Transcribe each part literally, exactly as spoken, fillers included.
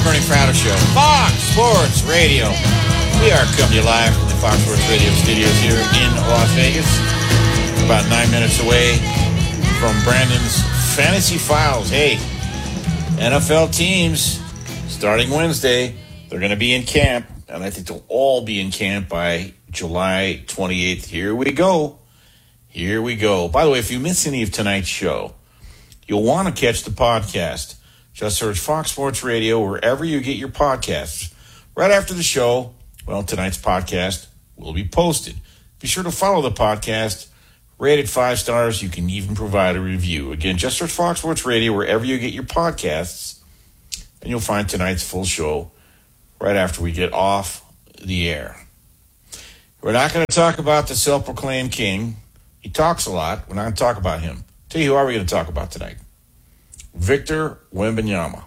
Bernie Fratto Show, Fox Sports Radio. We are coming to you live from the Fox Sports Radio studios here in Las Vegas. About nine minutes away from Brandon's Fantasy Files. Hey, N F L teams, starting Wednesday, they're going to be in camp, and I think they'll all be in camp by July twenty-eighth. Here we go. Here we go. By the way, if you miss any of tonight's show, you'll want to catch the podcast. Just search Fox Sports Radio wherever you get your podcasts. Right after the show, well, tonight's podcast will be posted. Be sure to follow the podcast. Rate it five stars. You can even provide a review. Again, just search Fox Sports Radio wherever you get your podcasts, and you'll find tonight's full show right after we get off the air. We're not going to talk about the self-proclaimed king. He talks a lot. We're not going to talk about him. Tell you who are we going to talk about tonight? Victor Wembanyama.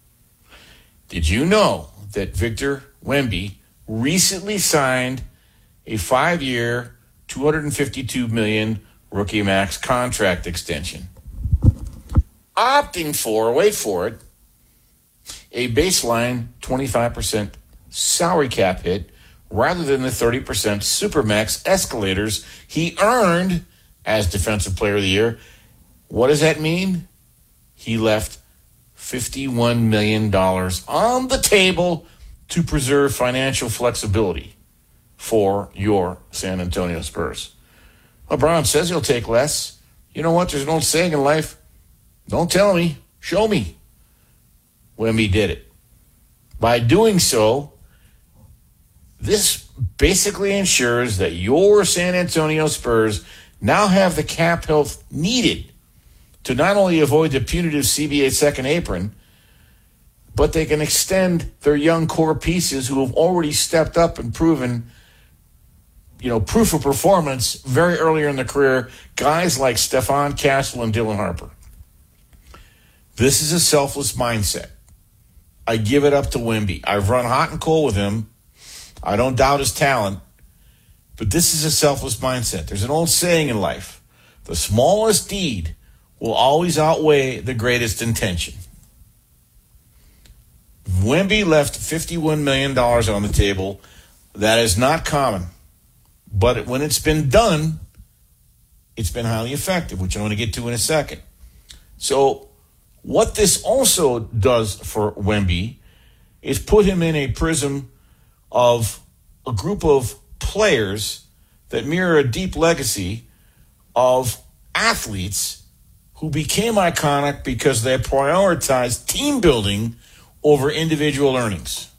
Did you know that Victor Wemby recently signed a five-year, two hundred fifty-two million dollars rookie max contract extension, opting for, wait for it, a baseline twenty-five percent salary cap hit rather than the thirty percent supermax escalators he earned as Defensive Player of the Year? What does that mean? He left fifty-one million dollars on the table to preserve financial flexibility for your San Antonio Spurs. LeBron says he'll take less. You know what? There's an old saying in life, don't tell me, show me. Wemby did it. By doing so, this basically ensures that your San Antonio Spurs now have the cap health needed to not only avoid the punitive C B A second apron, but they can extend their young core pieces who have already stepped up and proven, you know, proof of performance very earlier in their career, guys like Stephon Castle and Dylan Harper. This is a selfless mindset. I give it up to Wemby. I've run hot and cold with him. I don't doubt his talent, but this is a selfless mindset. There's an old saying in life, the smallest deed will always outweigh the greatest intention. Wemby left fifty-one million dollars on the table. That is not common. But when it's been done, it's been highly effective, which I'm going to get to in a second. So what this also does for Wemby is put him in a prism of a group of players that mirror a deep legacy of athletes who became iconic because they prioritized team building over individual earnings.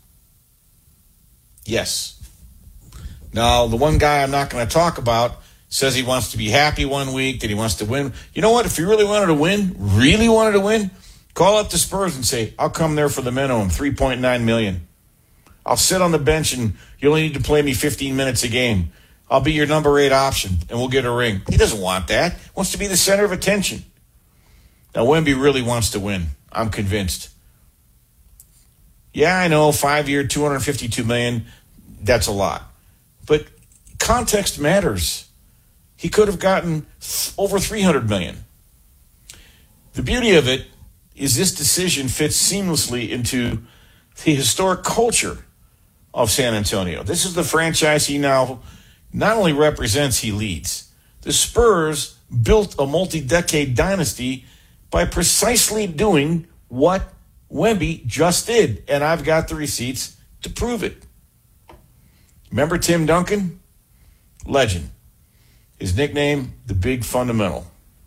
Yes. Now, the one guy I'm not going to talk about says he wants to be happy one week, that he wants to win. You know what? If he really wanted to win, really wanted to win, call up the Spurs and say, I'll come there for the minimum, three point nine million dollars. I'll sit on the bench and you only need to play me fifteen minutes a game. I'll be your number eight option and we'll get a ring. He doesn't want that. He wants to be the center of attention. Now, Wemby really wants to win. I'm convinced. Yeah, I know, five-year, two hundred fifty-two million dollars, that's a lot. But context matters. He could have gotten over three hundred million dollars. The beauty of it is this decision fits seamlessly into the historic culture of San Antonio. This is the franchise he now not only represents, he leads. The Spurs built a multi-decade dynasty by precisely doing what Wemby just did. And I've got the receipts to prove it. Remember Tim Duncan? Legend. His nickname, the Big Fundamental.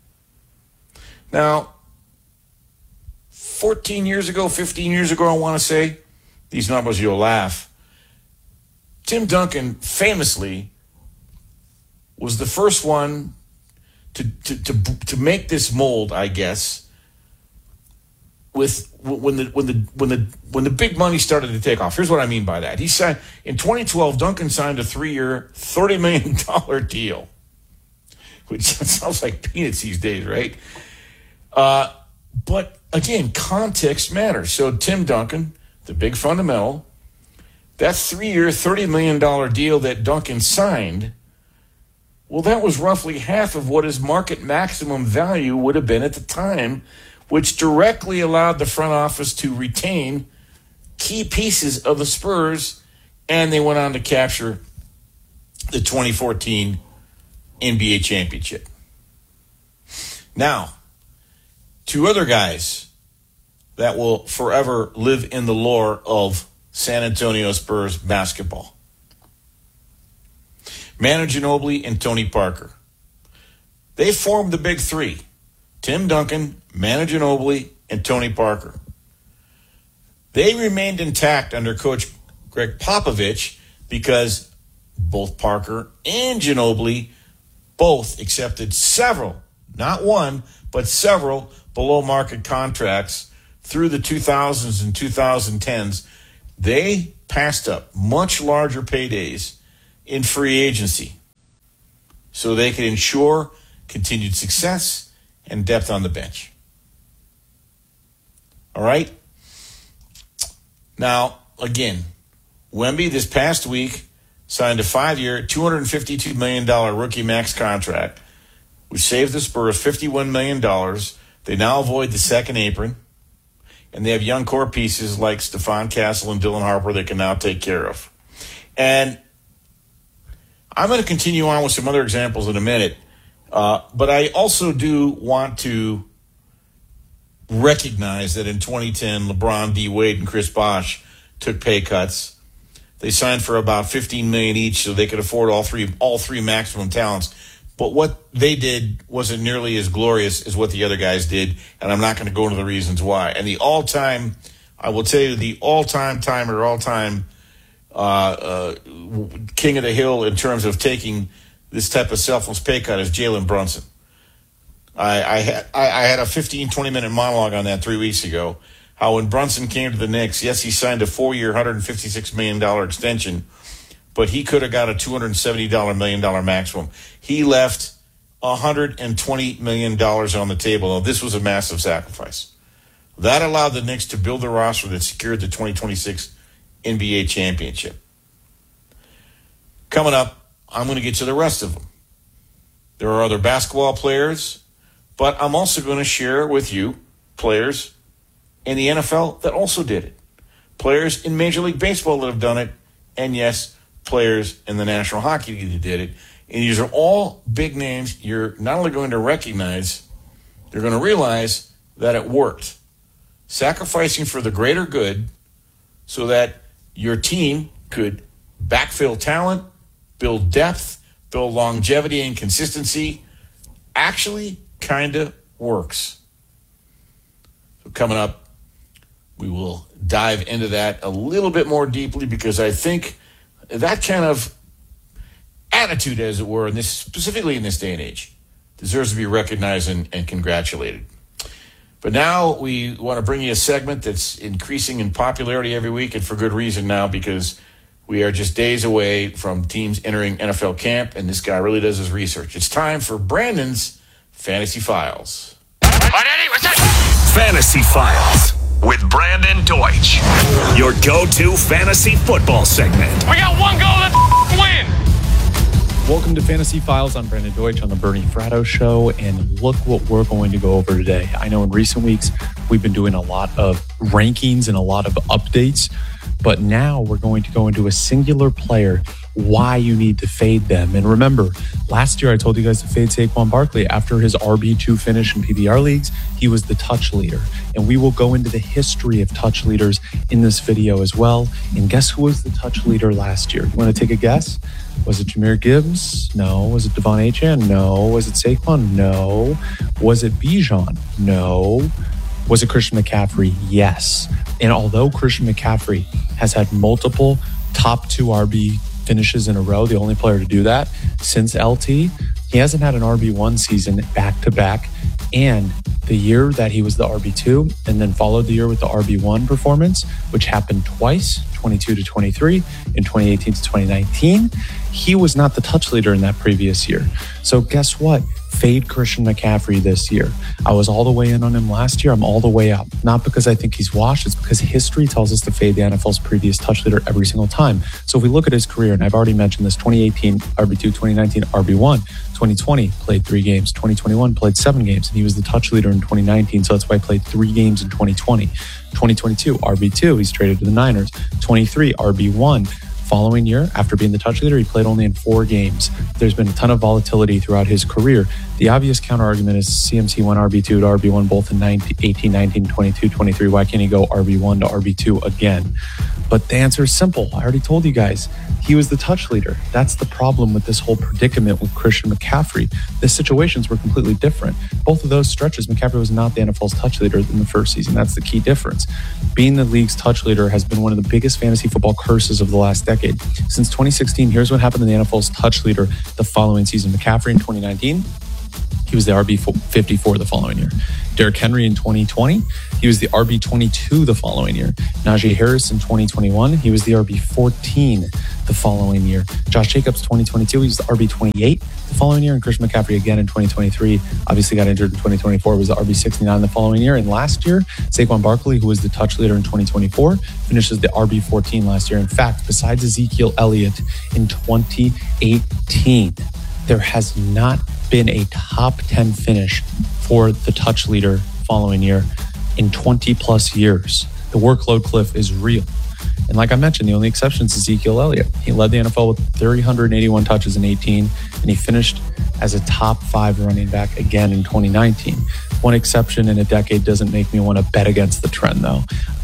Now, fourteen years ago, fifteen years ago, I want to say, these numbers, you'll laugh. Tim Duncan famously was the first one to to to, to make this mold, I guess, with when the when the when the when the big money started to take off. Here's what I mean by that. He signed in twenty twelve. Duncan signed a three-year, thirty million dollars deal, which sounds like peanuts these days, right? Uh, but again, context matters. So Tim Duncan, the Big Fundamental, that three-year, thirty million dollars deal that Duncan signed, well, that was roughly half of what his market maximum value would have been at the time, which directly allowed the front office to retain key pieces of the Spurs, and they went on to capture the twenty fourteen N B A championship. Now, two other guys that will forever live in the lore of San Antonio Spurs basketball. Manu Ginobili and Tony Parker. They formed the big three. Tim Duncan, Manu Ginobili, and Tony Parker. They remained intact under Coach Greg Popovich because both Parker and Ginobili both accepted several, not one, but several below-market contracts through the two thousands and twenty tens. They passed up much larger paydays in free agency so they could ensure continued success and depth on the bench. All right? Now, again, Wemby this past week signed a five-year, two hundred fifty-two million dollars rookie max contract, which saved the Spurs fifty-one million dollars. They now avoid the second apron, and they have young core pieces like Stephon Castle and Dylan Harper they can now take care of. And I'm going to continue on with some other examples in a minute, uh, but I also do want to recognize that in twenty ten, LeBron, D. Wade, and Chris Bosh took pay cuts. They signed for about fifteen million dollars each so they could afford all three all three maximum talents. But what they did wasn't nearly as glorious as what the other guys did, and I'm not going to go into the reasons why. And the all-time, I will tell you, the all-time timer, all-time uh, uh, king of the hill in terms of taking this type of selfless pay cut is Jalen Brunson. I, I had I, I had a fifteen, twenty-minute monologue on that three weeks ago, how when Brunson came to the Knicks, yes, he signed a four-year, one hundred fifty-six million dollars extension, but he could have got a two hundred seventy million dollars maximum. He left one hundred twenty million dollars on the table. Now, this was a massive sacrifice. That allowed the Knicks to build a roster that secured the twenty twenty-six N B A championship. Coming up, I'm going to get to the rest of them. There are other basketball players, but I'm also going to share with you players in the N F L that also did it. Players in Major League Baseball that have done it. And yes, players in the National Hockey League that did it. And these are all big names you're not only going to recognize, you're going to realize that it worked. Sacrificing for the greater good so that your team could backfill talent, build depth, build longevity and consistency actually kind of works. So coming up, we will dive into that a little bit more deeply because I think that kind of attitude, as it were, in this, specifically in this day and age, deserves to be recognized and, and congratulated. But now we want to bring you a segment that's increasing in popularity every week, and for good reason now, because we are just days away from teams entering N F L camp, and this guy really does his research. It's time for Brandon's Fantasy Files. Fantasy Files with Brandon Deutsch, your go-to fantasy football segment. We got one goal, let's win! Welcome to Fantasy Files. I'm Brandon Deutsch on the Bernie Fratto Show, and look what we're going to go over today. I know in recent weeks we've been doing a lot of rankings and a lot of updates, but now we're going to go into a singular player, why you need to fade them. And remember, last year I told you guys to fade Saquon Barkley. After his R B two finish in P P R leagues, he was the touch leader. And we will go into the history of touch leaders in this video as well. And guess who was the touch leader last year? You want to take a guess? Was it Jahmyr Gibbs? No. Was it Devon Achane? No. Was it Saquon? No. Was it Bijan? No. Was it Christian McCaffrey? Yes. And although Christian McCaffrey has had multiple top two R B finishes in a row, the only player to do that since L T, he hasn't had an R B one season back to back. And the year that he was the R B two and then followed the year with the R B one performance, which happened twice, twenty-two to twenty-three and twenty eighteen to twenty nineteen, he was not the touch leader in that previous year. So guess what? fade Christian McCaffrey this year. I was all the way in on him last year. I'm all the way out. Not because I think he's washed. It's because history tells us to fade the N F L's previous touch leader every single time. So if we look at his career, and I've already mentioned this, twenty eighteen R B two, twenty nineteen R B one, twenty twenty played three games, twenty twenty-one played seven games, and he was the touch leader in twenty nineteen. So that's why he played three games in twenty twenty. twenty twenty-two R B two, he's traded to the Niners. twenty-three R B one. Following year, after being the touch leader, he played only in four games. There's been a ton of volatility throughout his career. The obvious counter-argument is C M C went R B two to R B one both in eighteen, nineteen, twenty-two, twenty-three. Why can't he go R B one to R B two again? But the answer is simple. I already told you guys. He was the touch leader. That's the problem with this whole predicament with Christian McCaffrey. The situations were completely different. Both of those stretches, McCaffrey was not the N F L's touch leader in the first season. That's the key difference. Being the league's touch leader has been one of the biggest fantasy football curses of the last decade. Since twenty sixteen, here's what happened to the N F L's touch leader the following season. McCaffrey in twenty nineteen, he was the R B fifty-four the following year. Derrick Henry in twenty twenty, he was the R B twenty-two the following year. Najee Harris in twenty twenty-one, he was the R B fourteen the following year. Josh Jacobs twenty twenty-two, he was the R B twenty-eight the following year. And Christian McCaffrey again in twenty twenty-three, obviously got injured in twenty twenty-four, was the R B sixty-nine the following year. And last year, Saquon Barkley, who was the touch leader in twenty twenty-four, finishes the R B fourteen last year. In fact, besides Ezekiel Elliott in twenty eighteen, there has not been a top ten finish for the touch leader following year in twenty plus years. The workload cliff is real. And like I mentioned, the only exception is Ezekiel Elliott. He led the N F L with three hundred eighty-one touches in eighteen, and he finished as a top five running back again in twenty nineteen. One exception in a decade doesn't make me want to bet against the trend, though.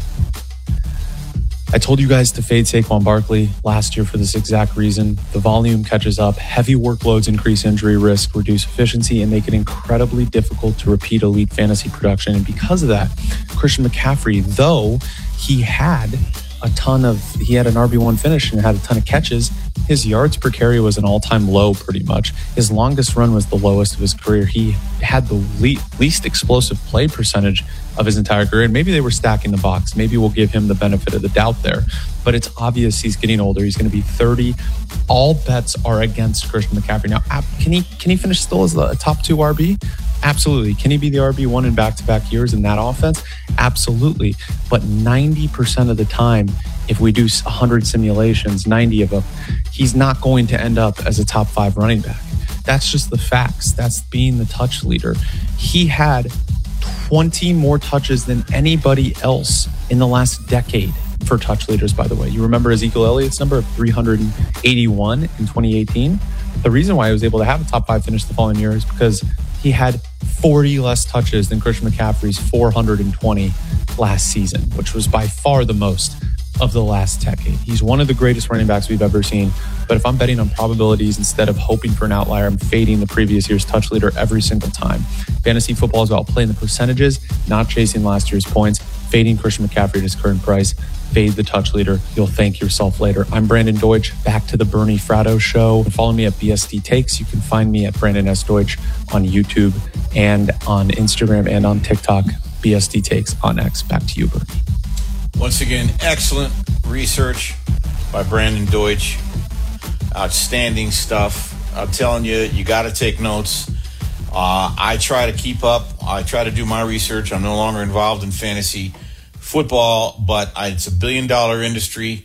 I told you guys to fade Saquon Barkley last year for this exact reason. The volume catches up, heavy workloads increase injury risk, reduce efficiency, and make it incredibly difficult to repeat elite fantasy production. And because of that, Christian McCaffrey, though he had a ton of, he had an R B one finish and had a ton of catches, his yards per carry was an all-time low pretty much. His longest run was the lowest of his career. He had the le- least explosive play percentage of his entire career. And maybe they were stacking the box. Maybe we'll give him the benefit of the doubt there. But it's obvious he's getting older. He's going to be thirty. All bets are against Christian McCaffrey. Now, can he can he finish still as a top two R B? Absolutely. Can he be the R B one in back-to-back years in that offense? Absolutely. But ninety percent of the time, if we do one hundred simulations, ninety of them, he's not going to end up as a top five running back. That's just the facts. That's being the touch leader. He had twenty more touches than anybody else in the last decade for touch leaders, by the way. You remember Ezekiel Elliott's number of three hundred eighty-one in twenty eighteen? The reason why he was able to have a top five finish the following year is because he had forty less touches than Christian McCaffrey's four hundred twenty last season, which was by far the most of the last decade. He's one of the greatest running backs we've ever seen. But if I'm betting on probabilities instead of hoping for an outlier, I'm fading the previous year's touch leader every single time. Fantasy football is about playing the percentages, not chasing last year's points. Fading Christian McCaffrey at his current price. Fade the touch leader. You'll thank yourself later. I'm Brandon Deutsch. Back to the Bernie Fratto Show. Follow me at B S D Takes. You can find me at Brandon S. Deutsch on YouTube and on Instagram and on TikTok. B S D Takes on X. Back to you, Bernie. Once again, excellent research by Brandon Deutsch. Outstanding stuff. I'm telling you, you got to take notes. Uh, I try to keep up. I try to do my research. I'm no longer involved in fantasy football, but I, it's a billion dollar industry.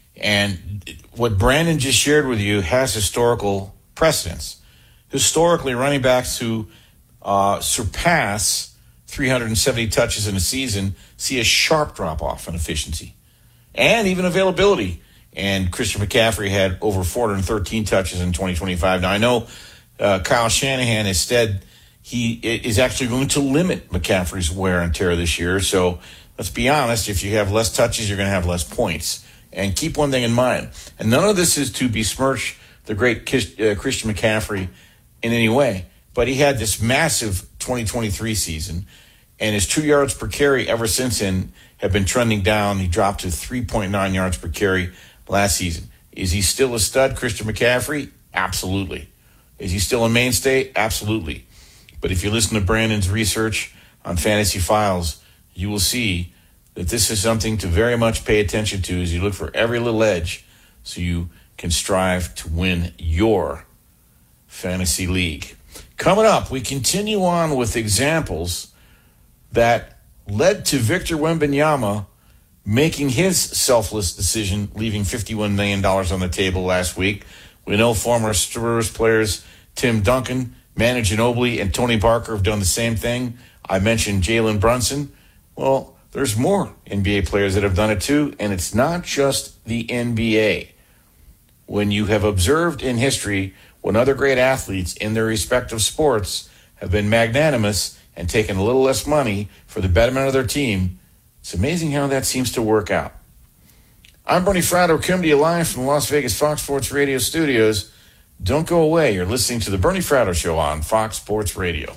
And what Brandon just shared with you has historical precedence. Historically, running backs who uh, surpass three hundred seventy touches in a season see a sharp drop off in efficiency and even availability. And Christian McCaffrey had over four hundred thirteen touches in twenty twenty-five. Now, I know uh, Kyle Shanahan instead, he is actually going to limit McCaffrey's wear and tear this year. So let's be honest, if you have less touches, you're going to have less points. And keep one thing in mind, and none of this is to besmirch the great Kish, uh, Christian McCaffrey in any way, but he had this massive twenty twenty-three season, and his two yards per carry ever since then have been trending down. He dropped to three point nine yards per carry last season. Is he still a stud, Christian McCaffrey? Absolutely. Is he still a mainstay? Absolutely. But if you listen to Brandon's research on Fantasy Files, you will see that this is something to very much pay attention to as you look for every little edge so you can strive to win your fantasy league. Coming up, we continue on with examples that led to Victor Wembanyama making his selfless decision, leaving fifty-one million dollars on the table last week. We know former Spurs players Tim Duncan, Manu Ginobili, and Tony Parker have done the same thing. I mentioned Jalen Brunson. Well, there's more N B A players that have done it too, and it's not just the N B A. When you have observed in history when other great athletes in their respective sports have been magnanimous and taken a little less money for the betterment of their team, it's amazing how that seems to work out. I'm Bernie Fratto, coming to you live from the Las Vegas Fox Sports Radio studios. Don't go away. You're listening to the Bernie Fratto Show on Fox Sports Radio.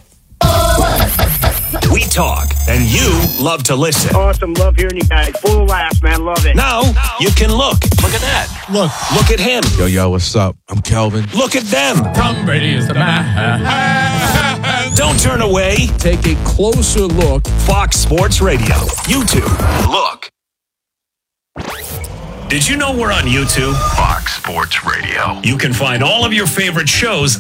We talk, and you love to listen. Awesome. Love hearing you guys. Full of laughs, man. Love it. Now, you can look. Look at that. Look. Look at him. Yo, yo, what's up? I'm Kelvin. Look at them. Tom Brady is the man. Don't turn away. Take a closer look. Fox Sports Radio. YouTube. Look. Did you know we're on YouTube? Fox Sports Radio. You can find all of your favorite shows